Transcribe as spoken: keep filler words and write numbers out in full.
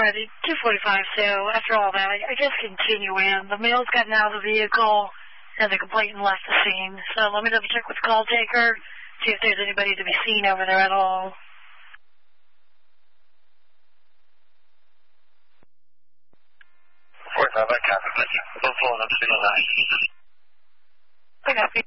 Alrighty, two forty-five, so after all that, I, I just continue in. The male's gotten out of the vehicle, and the complainant left the scene. So let me double check with the call taker, see if there's anybody to be seen over there at all. forty-five, I copy. I'm still on nine. I copy.